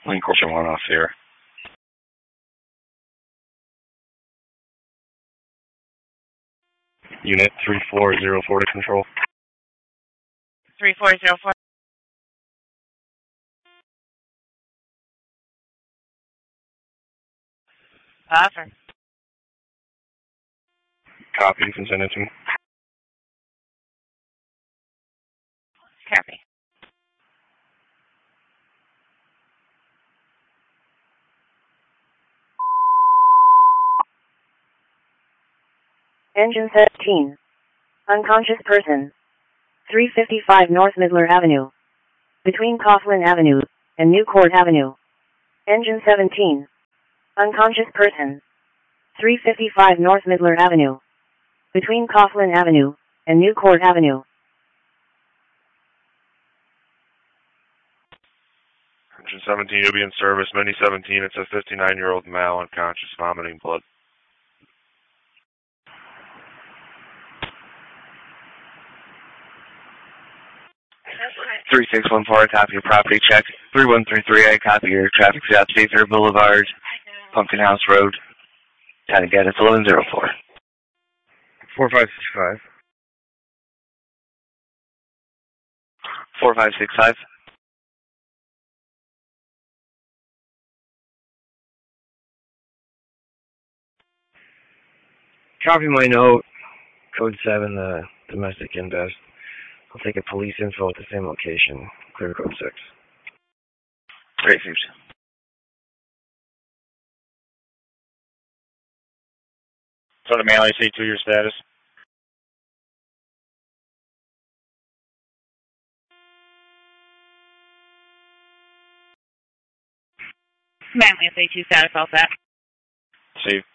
Link Corporation 1 off here. Unit 3404 to control. 3404. Offer. Copy, you can send it to me. Copy. Engine 17. Unconscious person. 355 North Midler Avenue. Between Coughlin Avenue and New Court Avenue. Engine 17. Unconscious person. 355 North Midler Avenue. Between Coughlin Avenue and New Court Avenue. Engine 17, you'll be in service. Mini 17, it's a 59-year-old male unconscious, vomiting blood. Okay. 3614, copy your property check. 3133A, copy your traffic stop, Caesar Boulevard, Pumpkin House Road. Time again, it's 1104. 4565. 4565. Copy my note. Code 7, domestic invest. I'll take a police info at the same location. Clear code 6. Great, thanks. So the mail AC to your status. Manly SA2 status, all set. See.